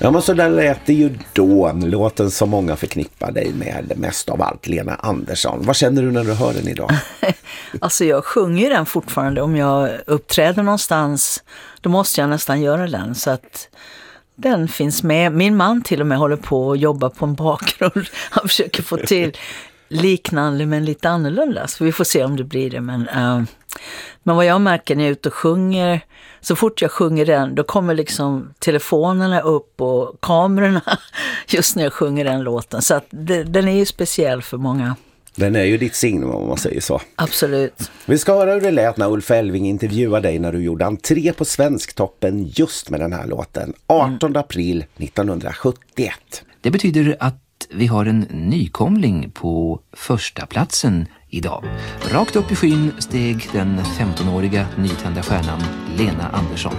Ja, men så där lät det ju då. Låten som många förknippar dig med mest av allt, Lena Andersson. Vad känner du när du hör den idag? Alltså jag sjunger den fortfarande. Om jag uppträder någonstans, då måste jag nästan göra den. Så att den finns med. Min man till och med håller på att jobba på en bakgrund. Han försöker få till liknande men lite annorlunda. Så vi får se om det blir det. Men vad jag märker när jag är ute och sjunger, så fort jag sjunger den, då kommer liksom telefonerna upp och kamerorna just när jag sjunger den låten. Så att den är ju speciell för många. Den är ju ditt signum om man säger så. Absolut. Vi ska höra hur det lät när Ulf Elving intervjuade dig när du gjorde entré på Svensktoppen just med den här låten. 18 april 1971. Det betyder att vi har en nykomling på första platsen idag. Rakt upp i skyn steg den 15-åriga nytända stjärnan Lena Andersson.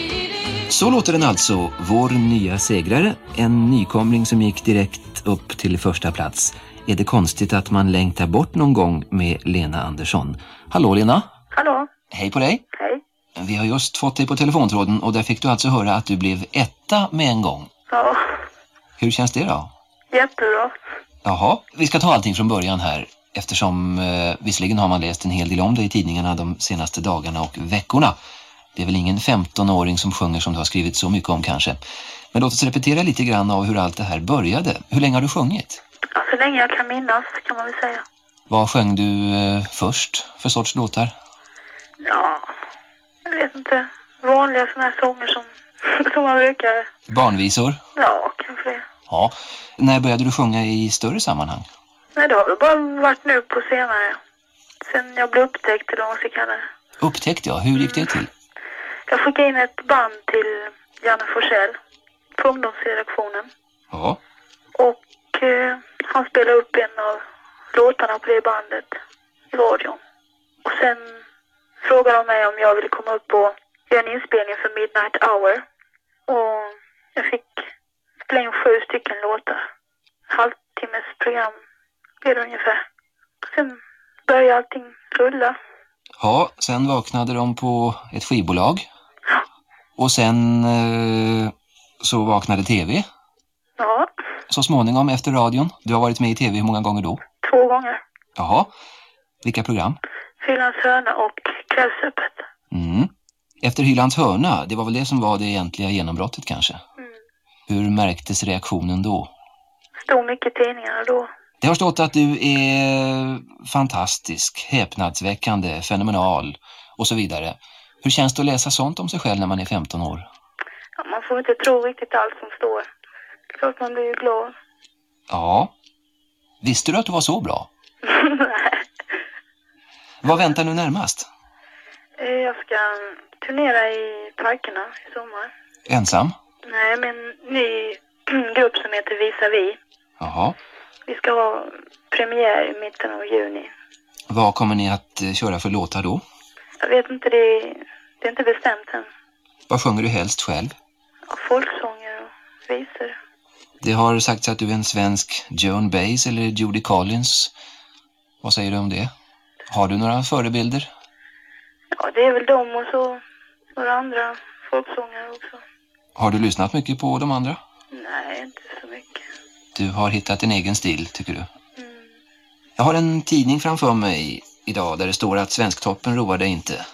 Så låter den alltså, vår nya segrare. En nykomling som gick direkt upp till första plats. Är det konstigt att man längtar bort någon gång med Lena Andersson? Hallå Lena? Hallå? Hej på dig. Hej. Vi har just fått dig på telefontråden och där fick du alltså höra att du blev etta med en gång. Ja. Hur känns det då? Jättebra. Jaha, vi ska ta allting från början här. Eftersom visserligen har man läst en hel del om det i tidningarna de senaste dagarna och veckorna. Det är väl ingen 15-åring som sjunger som du har skrivit så mycket om kanske. Men låt oss repetera lite grann av hur allt det här började. Hur länge har du sjungit? Ja, så länge jag kan minnas kan man väl säga. Vad sjöng du först för sorts låtar? Ja, jag vet inte. Vanliga såna här sånger som man brukar. Barnvisor? Ja, kanske det. Ja. När började du sjunga i större sammanhang? Nej, det har väl bara varit nu på senare. Sen jag blev upptäckt eller vad man ska kalla det. Upptäckt, ja. Hur gick det till? Jag fick in ett band till Janne Forsell på ungdomsredaktionen. Ja. Och han spelade upp en av låtarna på det bandet i radion. Och sen frågade de mig om jag ville komma upp och göra en inspelning för Midnight Hour. Och jag fick spela in 7 stycken låtar. Halvtimmes program blev det ungefär. Sen började allting rulla. Ja, sen vaknade de på ett skivbolag. Ja. Och sen så vaknade tv. Ja. Så småningom efter radion. Du har varit med i tv hur många gånger då? 2 gånger. Jaha. Vilka program? Hylands hörna och Kvällsöppet. Mm. Efter Hylands hörna, det var väl det som var det egentliga genombrottet kanske? Mm. Hur märktes reaktionen då? Stod mycket i tidningarna då. Det har stått att du är fantastisk, häpnadsväckande, fenomenal och så vidare. Hur känns det att läsa sånt om sig själv när man är 15 år? Ja, man får inte tro riktigt allt som står. Klart man blir ju glad. Ja. Visste du att du var så bra? Nej. Vad väntar nu närmast? Jag ska turnera i parkerna i sommar. Ensam? Nej, men en ny grupp som heter Visa Vi. Jaha. Vi ska ha premiär i mitten av juni. Vad kommer ni att köra för låtar då? Jag vet inte, det är inte bestämt än. Vad sjunger du helst själv? Ja, folksånger och visor. Det har sagts att du är en svensk Joan Baez eller Judy Collins. Vad säger du om det? Har du några förebilder? Ja, det är väl de och så några andra folksångare också. Har du lyssnat mycket på de andra? Nej, inte så mycket. Du har hittat en egen stil, tycker du? Mm. Jag har en tidning framför mig idag där det står att Svensktoppen roar dig inte.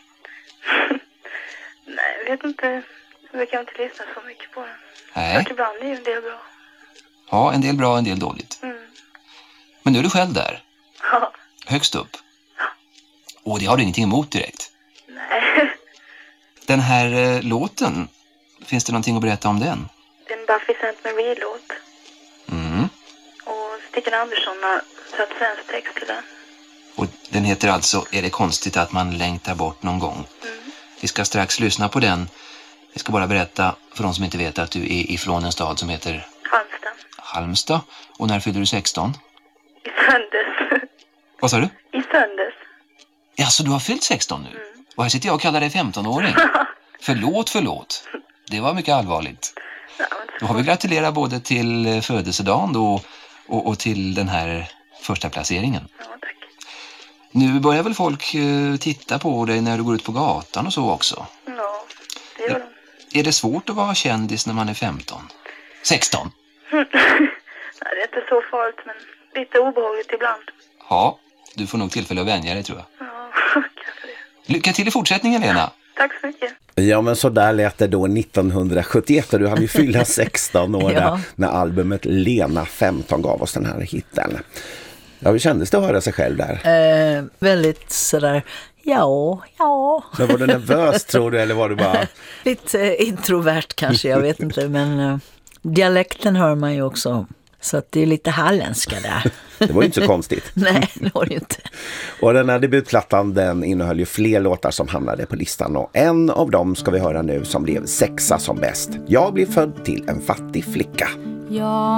Nej, jag vet inte. Jag brukar inte lyssna så mycket på den. Nej. Ibland är ju en del bra. Ja, en del bra, en del dåligt. Mm. Men nu är du själv där. Ja. Högst upp. Och det har du ingenting emot direkt. Nej. Den här låten, finns det någonting att berätta om den? Det är en Buffy St. Marie-låt. Mm. Och Stickan Andersson har satt svensk text till den. Och den heter alltså Är det konstigt att man längtar bort någon gång? Mm. Vi ska strax lyssna på den. Jag ska bara berätta för de som inte vet att du är ifrån en stad som heter Halmstad. Halmstad. Och när fyller du 16? I söndags. Vad sa du? I söndags. Ja, så du har fyllt 16 nu? Och här sitter jag och kallar dig 15-åring. Förlåt. Det var mycket allvarligt. Ja, Då har vi gratulerat både till födelsedagen då och till den här första placeringen. Ja, tack. Nu börjar väl folk titta på dig när du går ut på gatan och så också? Ja, det gör de. Är det svårt att vara kändis när man är 15? 16? Nej, det är inte så farligt, men lite obehagligt ibland. Ja, du får nog tillfälle att vänja dig, tror jag. Ja, kanske det. Lycka till i fortsättningen, Lena. Tack så mycket. Ja, men så där lät det då 1971 och du hann ju fylla 16 år Ja. när albumet Lena 15 gav oss den här hitten. Ja, hur kändes det att höra sig själv där? Väldigt sådär, ja. Men var du nervös, tror du, eller var du bara... Lite introvert kanske, jag vet inte. Men dialekten hör man ju också. Så att det är lite halländska där. Det var ju inte så konstigt. Nej, det var det ju inte. Och den här debutplattan, den innehöll ju fler låtar som hamnade på listan. Och en av dem ska vi höra nu som blev 6 som bäst. Jag blev född till en fattig flicka. Ja.